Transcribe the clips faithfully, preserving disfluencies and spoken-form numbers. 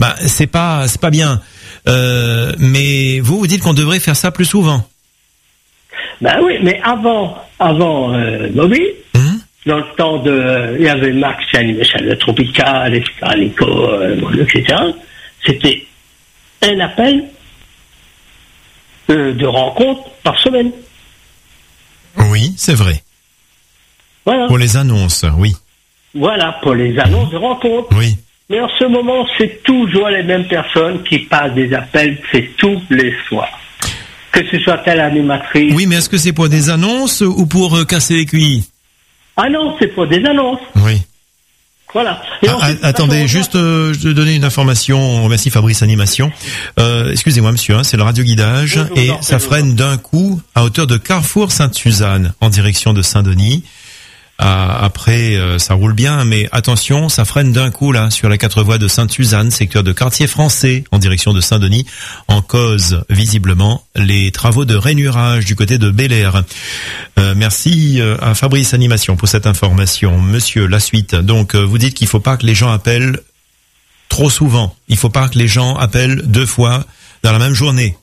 Bah, c'est pas, c'est pas bien. Euh, mais vous, vous dites qu'on devrait faire ça plus souvent. Ben oui, mais avant, avant euh, Bobby, mmh. dans le temps de, il y avait Max qui animait le Tropical, et cetera, Nico, euh, et cetera. C'était un appel euh, de rencontre par semaine. Oui, c'est vrai. Voilà. Pour les annonces, oui. Voilà, pour les annonces de rencontre. Oui. Mais en ce moment, c'est toujours les mêmes personnes qui passent des appels, c'est tous les soirs. Que ce soit telle animatrice. Oui, mais est-ce que c'est pour des annonces ou pour euh, casser les couilles? Ah non, c'est pour des annonces. Oui. Voilà. Et ah, ensuite, attendez, attends, juste euh, je vais donner une information. On remercie Fabrice Animation. Euh, excusez-moi, monsieur, hein, c'est le radio guidage oui, et ça freine d'un coup à hauteur de Carrefour Sainte-Suzanne en direction de Saint-Denis. Ah, après, euh, ça roule bien, mais attention, ça freine d'un coup là sur la quatre voies de Sainte-Suzanne, secteur de Quartier Français, en direction de Saint-Denis, en cause visiblement les travaux de rainurage du côté de Bel-Air. Euh, merci euh, à Fabrice Animation pour cette information, monsieur. La suite. Donc, euh, vous dites qu'il faut pas que les gens appellent trop souvent. Il faut pas que les gens appellent deux fois dans la même journée.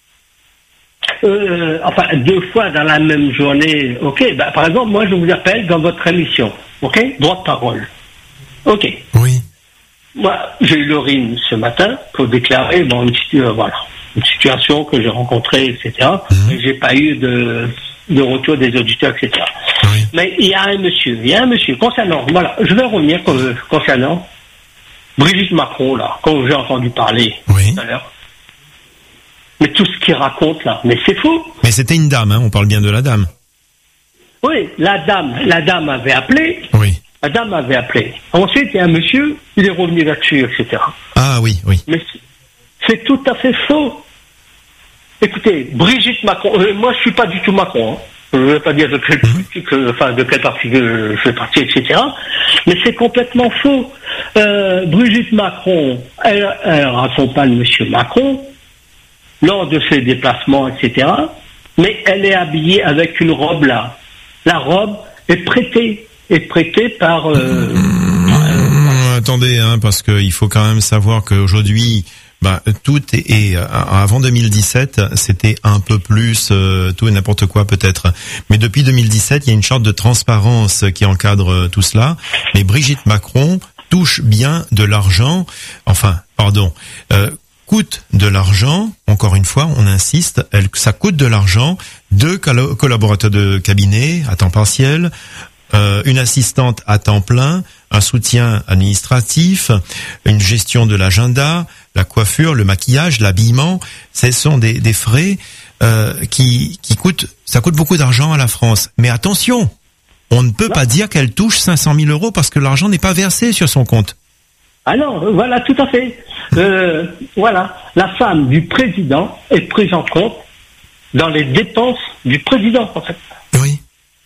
Euh, enfin, deux fois dans la même journée, ok. Bah, par exemple, moi, je vous appelle dans votre émission, ok. Droit de parole, ok. Oui. Moi, j'ai eu Laurine ce matin pour déclarer bon, une, situ- euh, voilà, une situation que j'ai rencontrée, et cetera. Mmh. Et j'ai pas eu de, de retour des auditeurs, et cetera. Oui. Mais il y a un monsieur, il y a un monsieur concernant, voilà, je vais revenir concernant Brigitte Macron, là, quand j'ai entendu parler oui. tout à l'heure. Mais tout ce qu'il raconte là, mais c'est faux. Mais c'était une dame, hein, on parle bien de la dame. Oui, la dame, la dame avait appelé. Oui. La dame avait appelé. Ensuite, il y a un monsieur, il est revenu là-dessus, et cetera. Ah oui, oui. Mais c'est tout à fait faux. Écoutez, Brigitte Macron, euh, moi je suis pas du tout Macron. Hein. Je ne veux pas dire de quel politique, euh, enfin de quel parti je fais partie, et cetera. Mais c'est complètement faux. Euh, Brigitte Macron, elle, elle raccompagne monsieur Macron lors de ses déplacements, et cetera. Mais elle est habillée avec une robe là. La robe est prêtée, est prêtée par... Euh, mmh, euh, attendez, hein, parce qu'il faut quand même savoir qu'aujourd'hui, bah, tout est, est... Avant deux mille dix-sept, c'était un peu plus euh, tout et n'importe quoi peut-être. Mais depuis deux mille dix-sept, il y a une charte de transparence qui encadre euh, tout cela. Mais Brigitte Macron touche bien de l'argent, enfin, pardon... Euh, coûte de l'argent, encore une fois, on insiste, elle, ça coûte de l'argent, deux col- collaborateurs de cabinet à temps partiel, euh, une assistante à temps plein, un soutien administratif, une gestion de l'agenda, la coiffure, le maquillage, l'habillement, ce sont des, des frais euh, qui, qui coûtent, ça coûte beaucoup d'argent à la France. Mais attention, on ne peut non. pas dire qu'elle touche cinq cent mille euros parce que l'argent n'est pas versé sur son compte. Ah non, voilà, tout à fait. Euh, voilà, la femme du président est prise en compte dans les dépenses du président, en fait. Oui.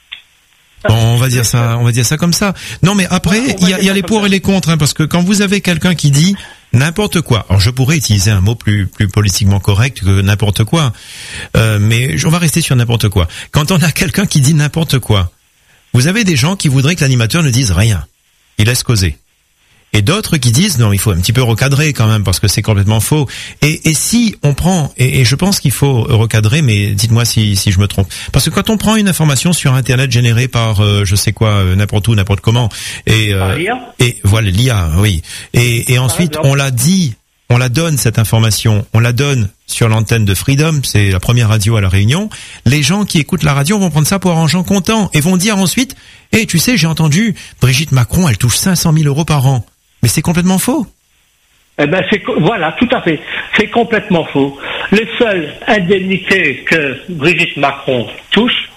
Bon, on va dire ça, on va dire ça comme ça. Non, mais après, il ouais, y a, y a les pour et les contre, hein, parce que quand vous avez quelqu'un qui dit n'importe quoi, alors je pourrais utiliser un mot plus plus politiquement correct que n'importe quoi, euh, mais on va rester sur n'importe quoi. Quand on a quelqu'un qui dit n'importe quoi, vous avez des gens qui voudraient que l'animateur ne dise rien, il laisse causer. Et d'autres qui disent non, il faut un petit peu recadrer quand même parce que c'est complètement faux. Et, et si on prend, et, et je pense qu'il faut recadrer, mais dites-moi si, si je me trompe, parce que quand on prend une information sur Internet générée par euh, je sais quoi, euh, n'importe où, n'importe comment, et euh, et voilà l'I A, oui, et, et ensuite on la dit, on la donne cette information, on la donne sur l'antenne de Freedom, c'est la première radio à La Réunion. Les gens qui écoutent la radio vont prendre ça pour argent comptant et vont dire ensuite, eh, tu sais, j'ai entendu Brigitte Macron, elle touche cinq cent mille euros par an. Mais c'est complètement faux. Eh ben c'est voilà, tout à fait. C'est complètement faux. Les seules indemnités que Brigitte Macron touche,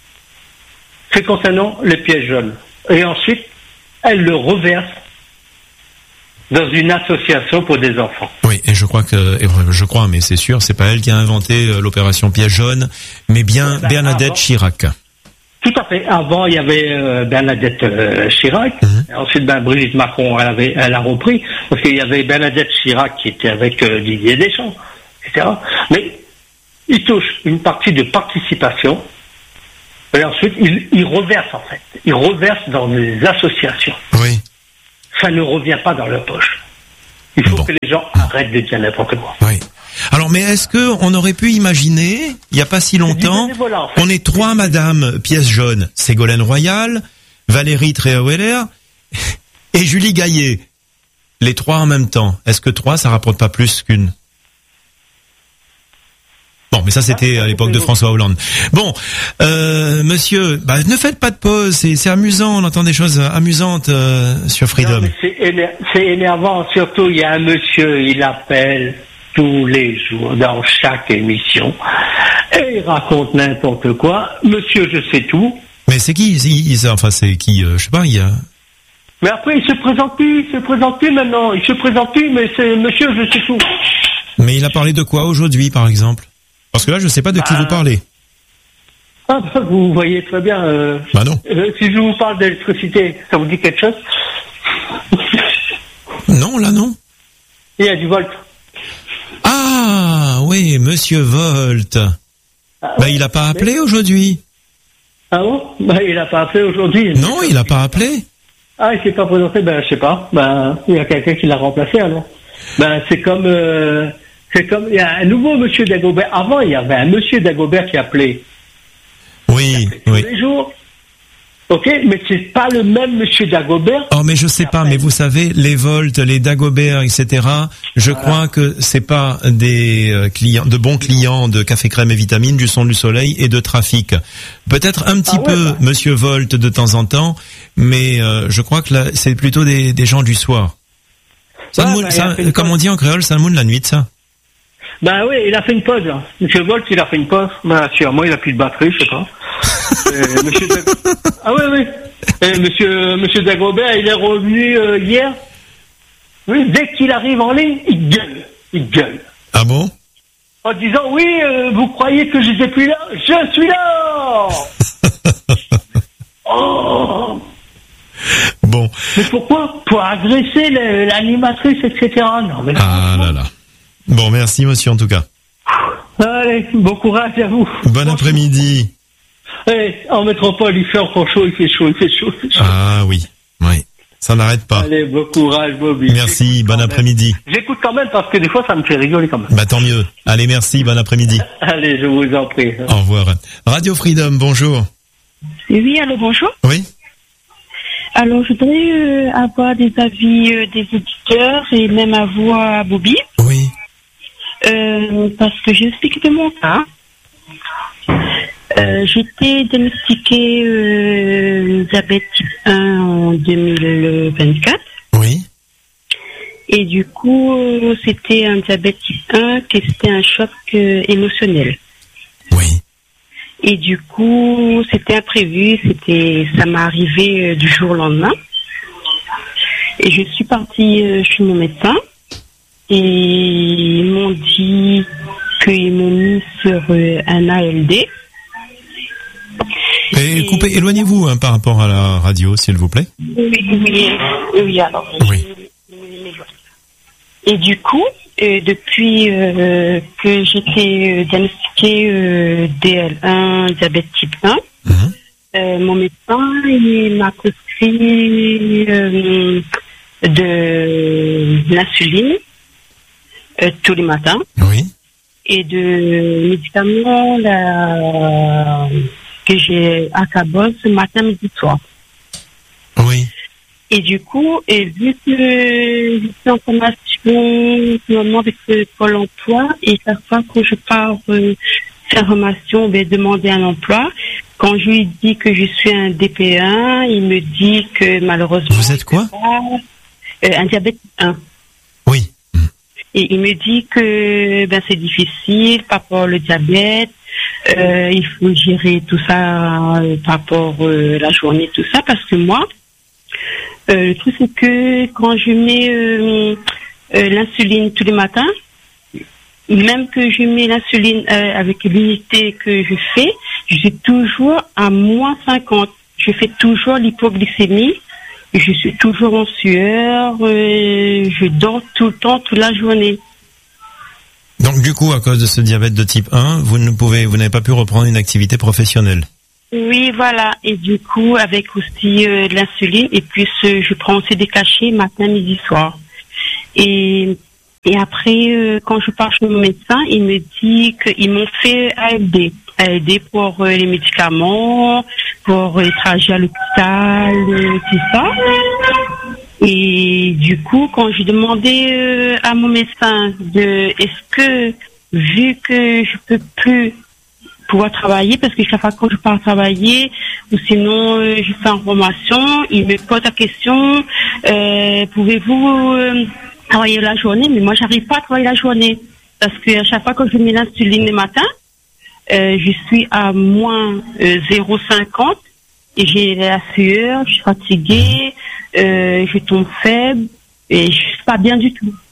c'est concernant les pièces jaunes. Et ensuite, elle le reverse dans une association pour des enfants. Oui, et je crois que, je crois, mais c'est sûr, c'est pas elle qui a inventé l'opération pièce jaune, mais bien ben, Bernadette avant. Chirac. Tout à fait. Avant, il y avait euh, Bernadette euh, Chirac. Mmh. Ensuite, ben, Brigitte Macron, elle, avait, elle a repris. Parce qu'il y avait Bernadette Chirac qui était avec euh, Didier Deschamps, et cetera. Mais il touche une partie de participation. Et ensuite, il, il reverse, en fait. Il reverse dans des associations. Oui. Ça ne revient pas dans leur poche. Il faut Bon. que les gens arrêtent de dire n'importe quoi. Oui. Alors, mais est-ce que on aurait pu imaginer, il y a pas si longtemps, bénévolat, en fait. qu'on ait trois madame pièce jaune, Ségolène Royal, Valérie Tréauweller et Julie Gaillet. Les trois en même temps. Est-ce que trois, ça rapporte pas plus qu'une? Bon, mais ça c'était à l'époque de François Hollande. Bon, euh, monsieur, bah, ne faites pas de pause, c'est, c'est amusant, on entend des choses amusantes euh, sur Freedom. Non, mais c'est, éner- c'est énervant, surtout il y a un monsieur, il appelle tous les jours dans chaque émission et il raconte n'importe quoi. Monsieur, je sais tout. Mais c'est qui il, il- Enfin, c'est qui euh, Je sais pas, il y a... Mais après, il se présente plus, il se présente plus maintenant. Il se présente plus, mais c'est monsieur, je sais tout. Mais il a parlé de quoi aujourd'hui, par exemple? Parce que là, je sais pas de qui Ah. vous parlez. Ah, bah, vous voyez très bien. Euh, Bah non. euh, si je vous parle d'électricité, ça vous dit quelque chose? Non, là non. Il y a du volt. Ah, oui, monsieur Volt. Ah, Bah, il a pas appelé aujourd'hui. ah bon? Bah, il a pas appelé aujourd'hui. Non, il a pas appelé. Ah, il s'est pas présenté, ben je sais pas. Ben il y a quelqu'un qui l'a remplacé alors. Ben c'est comme euh, c'est comme il y a un nouveau monsieur Dagobert. Avant il y avait un monsieur Dagobert qui appelait Oui, tous oui. les jours. Ok, mais c'est pas le même monsieur Dagobert. Oh, mais je sais pas, mais vous savez, les Volt, les Dagobert, et cetera, je crois que c'est pas des euh, clients, de bons clients de café crème et vitamines, du son du soleil et de trafic. Peut-être un petit Ah ouais, peu bah. monsieur Volt de temps en temps, mais euh, je crois que là, c'est plutôt des, des gens du soir. Ça, Ouais, moule- bah, il ça, a fait une comme pause. on dit en créole, ça moule la nuit, ça. Ben oui, il a fait une pause. Hein. Monsieur Volt, il a fait une pause. Ben sûrement il a plus de batterie, je sais pas. Euh, monsieur Dag- Ah oui, oui. Et monsieur, monsieur Dagobert, il est revenu euh, hier. Oui, dès qu'il arrive en ligne, il gueule. Il gueule. Ah bon? En disant, oui, euh, vous croyez que je suis plus là? Je suis là! Oh! Bon. Mais pourquoi? Pour agresser le- l'animatrice, et cetera. Non, mais... Ah là là. Bon, merci monsieur en tout cas. Allez, bon courage à vous. Bon après-midi. Eh, en métropole, il fait encore chaud, il fait chaud, il fait chaud. Il fait chaud. Ah oui, oui. Ça n'arrête pas. Allez, bon courage, Bobby. Merci, J'écoute bon quand même. après-midi. J'écoute quand même parce que des fois, ça me fait rigoler quand même. Bah tant mieux. Allez, merci, bon après-midi. Allez, je vous en prie. Au revoir. Radio Freedom, bonjour. Oui, allô, bonjour. Oui? Alors, je voudrais euh, avoir des avis euh, des auditeurs et même à vous, à Bobby, Oui. euh, parce que j'explique de mon cas. Euh, J'étais diagnostiquée euh, diabète type un en deux mille vingt-quatre. Oui. Et du coup, euh, c'était un diabète type un qui c'était un choc euh, émotionnel. Oui. Et du coup, c'était imprévu, c'était, ça m'est arrivé euh, du jour au lendemain. Et je suis partie euh, chez mon médecin et ils m'ont dit qu'ils m'ont mis sur euh, un A L D. Et, Et- coupez, éloignez-vous hein, par rapport à la radio, s'il vous plaît. Oui, oui, oui, alors. Oui. Et du coup, euh, depuis euh, que j'étais euh, diagnostiquée euh, D L un, diabète type un, Mhm. euh, mon médecin il m'a prescrit euh, de l'insuline euh, tous les matins Oui. et de médicaments là, que j'ai à Cabos ce matin, midi, soir. Oui. Et du coup, et vu que je suis en formation en ce moment avec le Pôle emploi, et chaque fois que je pars euh, faire formation, ben, demander un emploi, quand je lui dis que je suis un D P un, il me dit que malheureusement... Vous êtes quoi? euh, Un diabète un. Oui. Mhm. Et il me dit que ben, c'est difficile par rapport au diabète, euh, il faut gérer tout ça euh, par rapport euh, la journée, tout ça, parce que moi, euh, le truc c'est que quand je mets euh, euh, l'insuline tous les matins, même que je mets l'insuline euh, avec l'unité que je fais, je suis toujours à moins cinquante. Je fais toujours l'hypoglycémie. Je suis toujours en sueur. Euh, je dors tout le temps, toute la journée. Donc du coup, à cause de ce diabète de type un, vous ne pouvez, vous n'avez pas pu reprendre une activité professionnelle. Oui, voilà. Et du coup, avec aussi euh, de l'insuline, et puis euh, je prends aussi des cachets matin, midi, soir. Et et après, euh, quand je pars chez mon médecin, il me dit qu'ils m'ont fait A L D. A L D pour euh, les médicaments, pour les trajets à l'hôpital, euh, tout ça. Et du coup, quand j'ai demandé euh, à mon médecin de, est-ce que, vu que je peux plus pouvoir travailler, parce que chaque fois que je pars travailler, ou sinon euh, je fais en formation, il me pose la question, euh, pouvez-vous euh, travailler la journée? Mais moi, j'arrive pas à travailler la journée, parce que à chaque fois que je mets l'insuline le matin, euh, je suis à moins euh, zéro virgule cinquante et j'ai la sueur, je suis fatiguée, euh, je tombe faible et je suis pas bien du tout.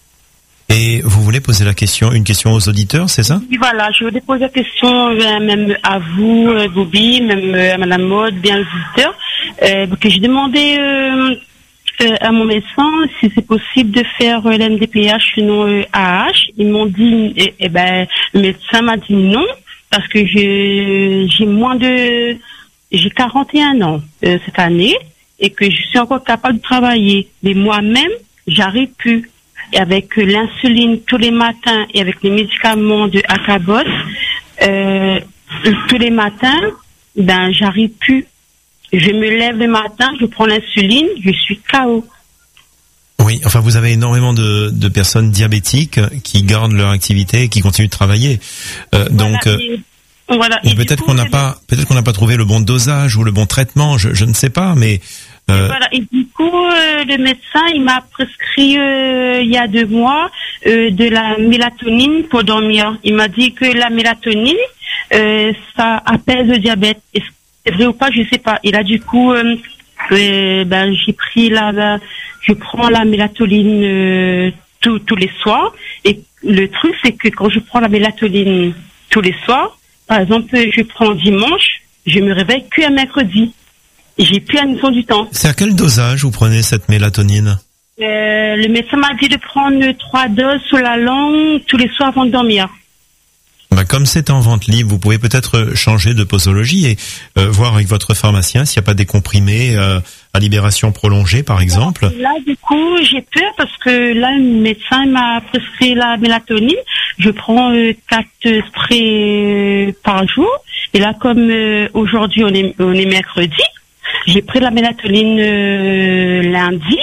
Et vous voulez poser la question, une question aux auditeurs, c'est ça? Oui, voilà, je voulais poser la question euh, même à vous, euh, Bobby, même euh, à Madame Maud, bien les auditeurs, euh, que j'ai demandé euh, euh, à mon médecin si c'est possible de faire euh, l'M D P H sinon euh, A H. Ils m'ont dit, eh, eh ben, le médecin m'a dit non parce que j'ai j'ai moins de, j'ai quarante et un ans euh, cette année et que je suis encore capable de travailler. Mais moi-même, j'arrive plus. Et avec l'insuline tous les matins et avec les médicaments de Acabos, euh, tous les matins, ben j'arrive plus. Je me lève le matin, je prends l'insuline, je suis K O. Oui, enfin vous avez énormément de, de personnes diabétiques qui gardent leur activité et qui continuent de travailler. Euh, voilà, donc et, voilà. Et peut-être qu'on n'a pas, peut-être qu'on n'a pas trouvé le bon dosage ou le bon traitement, je, je ne sais pas, mais. Euh... Et, voilà. Et du coup, euh, le médecin, il m'a prescrit euh, il y a deux mois euh, de la mélatonine pour dormir. Il m'a dit que la mélatonine, euh, ça apaise le diabète. Est-ce que c'est vrai ou pas, je sais pas. Et là, du coup, euh, euh, ben j'ai pris la, la, je prends la mélatonine euh, tous tous les soirs. Et le truc, c'est que quand je prends la mélatonine tous les soirs, par exemple, je prends dimanche, je me réveille qu'un mercredi. J'ai plus la notion du temps. C'est à quel dosage vous prenez cette mélatonine? euh, Le médecin m'a dit de prendre trois doses sous la langue tous les soirs avant de dormir. Ben, comme c'est en vente libre, vous pouvez peut-être changer de posologie et euh, voir avec votre pharmacien s'il n'y a pas des comprimés euh, à libération prolongée, par exemple. Là, du coup, j'ai peur parce que là, le médecin m'a prescrit la mélatonine. Je prends euh, quatre sprays par jour. Et là, comme euh, aujourd'hui, on est, on est mercredi, j'ai pris la mélatonine euh, lundi.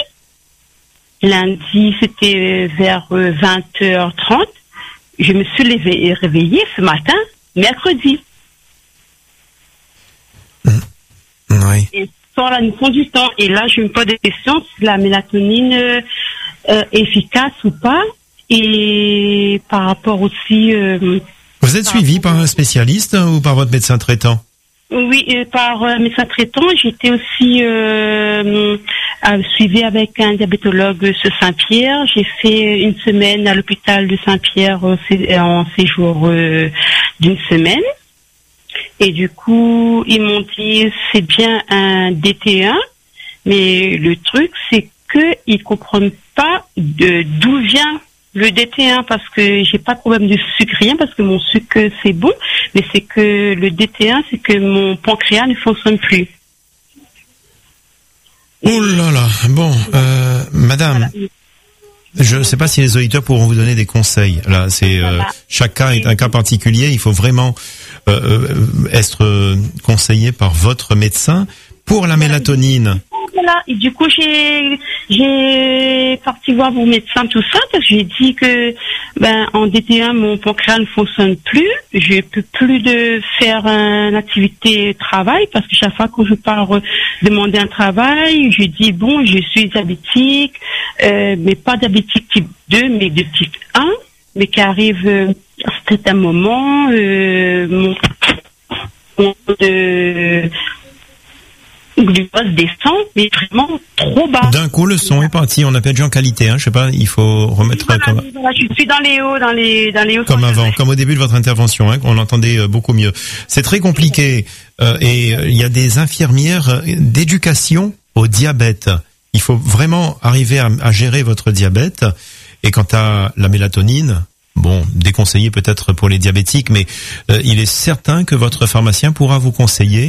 Lundi, c'était vers euh, vingt heures trente. Je me suis levé, réveillée ce matin, mercredi. Mmh. Oui. Et sans la notion du temps. Et là, je me pose des questions si la mélatonine euh, euh, efficace ou pas. Et par rapport aussi... Euh, Vous êtes suivi par un spécialiste ou par votre médecin traitant? Oui, euh, par euh, médecin traitant. J'étais aussi euh, euh, suivie avec un diabétologue sur Saint-Pierre. J'ai fait une semaine à l'hôpital de Saint-Pierre euh, en séjour euh, d'une semaine. Et du coup, ils m'ont dit c'est bien un D T un, mais le truc c'est que ils comprennent pas de d'où vient le D T un, parce que j'ai pas de problème de sucre, rien, parce que mon sucre c'est bon, mais c'est que le D T un, c'est que mon pancréas ne fonctionne plus. Oh là là, bon, euh, madame, voilà. Je ne sais pas si les auditeurs pourront vous donner des conseils. Là, c'est euh, voilà. Chaque cas est un cas particulier. Il faut vraiment euh, être conseillé par votre médecin pour la mélatonine. Voilà. Et du coup, j'ai j'ai parti voir mon médecin tout ça parce que j'ai dit que ben en D T un mon pancréas ne fonctionne plus. Je peux plus de faire une activité travail parce que chaque fois que je pars demander un travail, je dis bon, je suis diabétique, euh, mais pas diabétique type deux, mais de type un, mais qui arrive euh, à un certain moment euh, mon, mon de glucose descend, mais vraiment trop bas. D'un coup, le son est parti. On a perdu en qualité. Hein. Je sais pas. Il faut remettre. Voilà, comme... voilà, je suis dans les hauts, dans les, dans les hauts. Comme avant, comme au début de votre intervention. Hein, on l'entendait beaucoup mieux. C'est très compliqué. Euh, et il y a des infirmières d'éducation au diabète. Il faut vraiment arriver à, à gérer votre diabète. Et quant à la mélatonine, bon, déconseillé peut-être pour les diabétiques, mais euh, il est certain que votre pharmacien pourra vous conseiller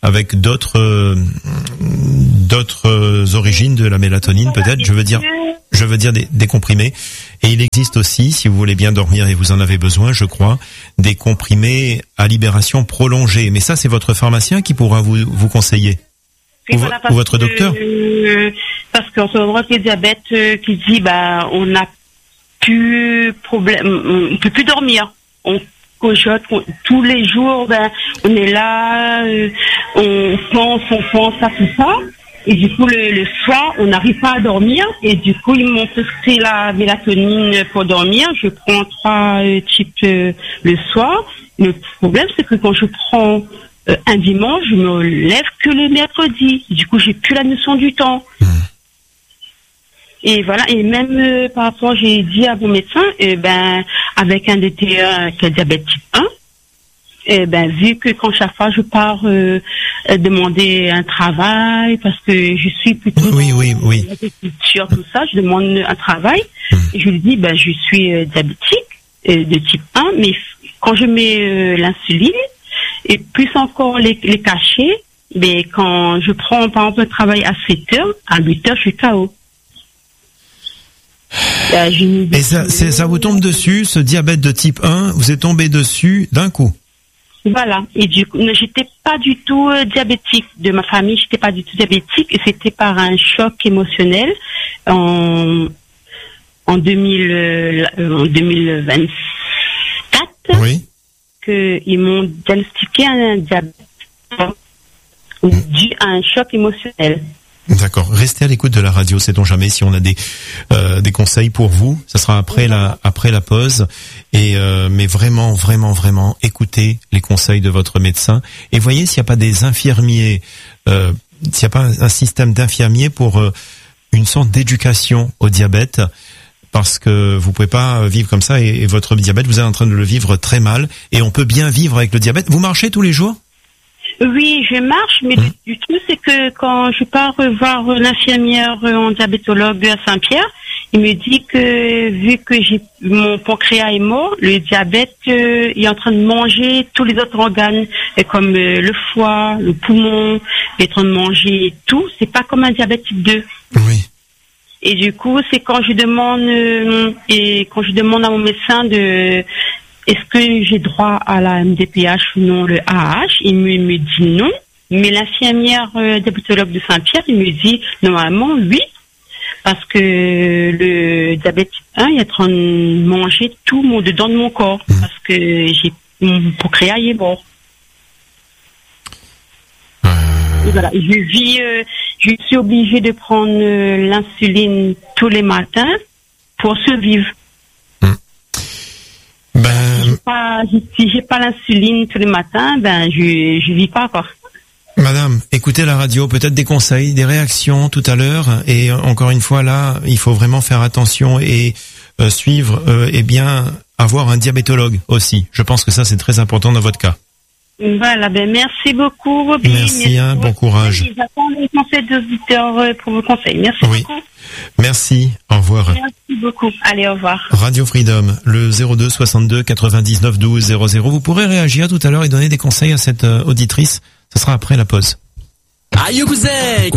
avec d'autres euh, d'autres origines de la mélatonine, peut-être. Je veux dire, je veux dire des, des comprimés. Et il existe aussi, si vous voulez bien dormir et vous en avez besoin, je crois, des comprimés à libération prolongée. Mais ça, c'est votre pharmacien qui pourra vous vous conseiller. Ou, voilà, ou votre docteur. Euh, parce qu'on se rend compte que le diabète euh, qui dit bah on n'a plus problème, on peut plus dormir. On cochote on, tous les jours, ben on est là, euh, on pense, on pense à tout ça. Et du coup le, le soir on n'arrive pas à dormir et du coup ils m'ont prescrit la mélatonine pour dormir. Je prends trois euh, types euh, le soir. Le problème c'est que quand je prends Euh, un dimanche, je me lève que le mercredi. Du coup, j'ai plus la notion du temps. Mmh. Et voilà. Et même euh, par rapport, j'ai dit à mon médecin, eh ben, avec un D T un qui a diabète type un, eh ben, vu que quand chaque fois je pars euh, demander un travail, parce que je suis plutôt oui, oui, oui, sur tout ça, je demande un travail. Mmh. Et je lui dis, ben, je suis euh, diabétique euh, de type un, mais quand je mets euh, l'insuline, et plus encore les, les cachets, mais quand je prends par exemple un travail à sept heures, à huit heures, je suis K O. Euh, et ça, c'est, ça vous tombe dessus, ce diabète de type un, vous êtes tombé dessus d'un coup. Voilà. Et du coup, j'étais pas du tout euh, diabétique. De ma famille, j'étais pas du tout diabétique. Et c'était par un choc émotionnel en, en deux mille, euh, en deux mille vingt-quatre. Oui. Qu'ils m'ont diagnostiqué un diabète dû à un choc émotionnel. D'accord. Restez à l'écoute de la radio, sait-on jamais si on a des euh, des conseils pour vous. Ça sera après la après la pause. Et euh, mais vraiment, vraiment, vraiment, écoutez les conseils de votre médecin et voyez s'il n'y a pas des infirmiers, euh, s'il n'y a pas un, un système d'infirmiers pour euh, une sorte d'éducation au diabète. Parce que vous pouvez pas vivre comme ça et, et votre diabète, vous êtes en train de le vivre très mal. Et on peut bien vivre avec le diabète. Vous marchez tous les jours ? Oui, je marche, mais mmh. du tout, c'est que quand je pars voir l'infirmière en diabétologue à Saint-Pierre, il me dit que vu que j'ai mon pancréas est mort, le diabète euh, est en train de manger tous les autres organes, comme euh, le foie, le poumon, il est en train de manger tout. C'est pas comme un diabète type deux. Oui. Et du coup, c'est quand je demande euh, et quand je demande à mon médecin de est-ce que j'ai droit à la M D P H ou non, le A H, il me, me dit non. Mais l'infirmière euh, diabétologue de Saint-Pierre, il me dit normalement oui, parce que le diabète type un il est en train de manger tout mon dedans de mon corps, parce que j'ai mon pancréas est mort. Et voilà, je vis, euh, je suis obligée de prendre euh, l'insuline tous les matins pour survivre. Mmh. Ben, si j'ai pas, si j'ai pas l'insuline tous les matins, ben je je vis pas quoi. Madame, écoutez la radio, peut-être des conseils, des réactions tout à l'heure, et encore une fois là, il faut vraiment faire attention et euh, suivre, euh, et bien avoir un diabétologue aussi. Je pense que ça c'est très important dans votre cas. Voilà, ben merci beaucoup, Roby. Merci, merci hein, bon courage. J'attends les conseils des auditeurs pour vos conseils. Merci oui. beaucoup. Merci, au revoir. Merci beaucoup. Allez, au revoir. Radio Freedom, le zéro deux soixante-deux quatre-vingt-dix-neuf douze zéro zéro. Vous pourrez réagir tout à l'heure et donner des conseils à cette euh, auditrice. Ce sera après la pause.